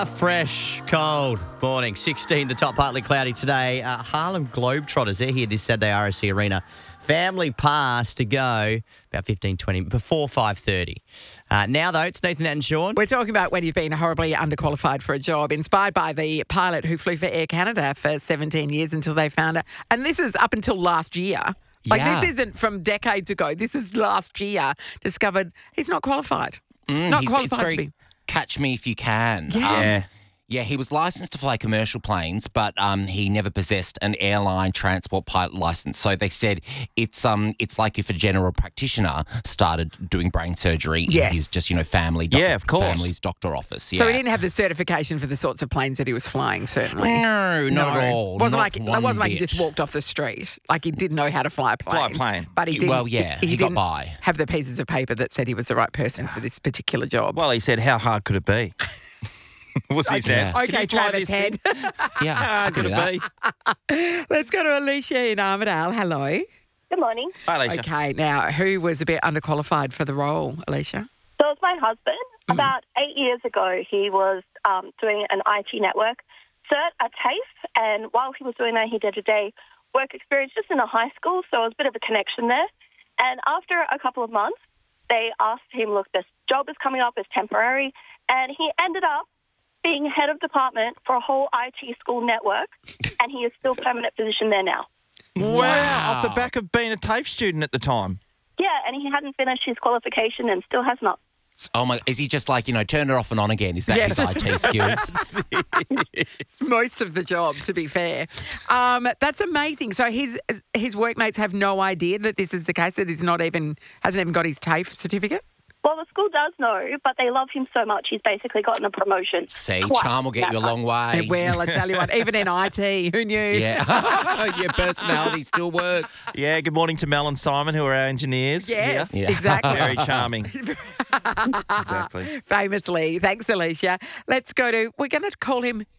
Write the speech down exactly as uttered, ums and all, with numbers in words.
A fresh, cold morning. sixteen, the top partly cloudy today. Uh, Harlem Globetrotters, they're here this Saturday, R S C Arena. Family pass to go about fifteen, twenty, before five thirty. Uh, now, though, it's Nathan and Sean. We're talking about when you've been horribly underqualified for a job, inspired by the pilot who flew for Air Canada for seventeen years until they found it. And this is up until last year. Like, Yeah. this isn't from decades ago. This is last year discovered he's not qualified. Mm, not he's- qualified it's very to be. Catch me if you can. Yeah. Um, Yeah. yeah, he was licensed to fly commercial planes, but um, he never possessed an airline transport pilot license. So they said it's um it's like if a general practitioner started doing brain surgery Yes. in his just you know family doc- Yeah, of course. family's doctor office. Yeah. So he didn't have the certification for the sorts of planes that he was flying, certainly. No, not at all. Wasn't Not like it one wasn't like he bit. just walked off the street. Like he didn't know how to fly a plane. Fly a plane. But he didn't. Well, yeah, he got didn't by. Have the pieces of paper that said he was the right person for this particular job. Well, he said, how hard could it be? Was his Okay. answer. Can Okay, you fly Travis this thing? Head. Yeah, How I hard could could do it that. be? Let's go to Alicia in Armidale. Hello. Good morning. Hi, Alicia. Okay, now who was a bit underqualified for the role, Alicia? So it was my husband. About eight years ago, he was um, doing an I T network cert at TAFE, and while he was doing that, he did a day work experience just in a high school, so it was a bit of a connection there. And after a couple of months, they asked him, look, this job is coming up, it's temporary, and he ended up being head of department for a whole I T school network, and he is still permanent position there now. Wow. Off the back of being a TAFE student at the time. Yeah, and he hadn't finished his qualification and still has not. Oh my! Is he just like you know turn it off and on again? Is that Yes. his I T skills? It's most of the job, to be fair. Um, that's amazing. So his his workmates have no idea that this is the case. That he's not even hasn't even got his TAFE certificate. Well, the school does know, but they love him so much, he's basically gotten a promotion. See, Twice charm will get that you a much. long way. Well, I tell you what, even in I T, who knew? Yeah, your personality still works. Yeah, good morning to Mel and Simon, who are our engineers. Yes, Yeah. exactly. Very charming. Exactly. Famously. Thanks, Alicia. Let's go to, we're going to call him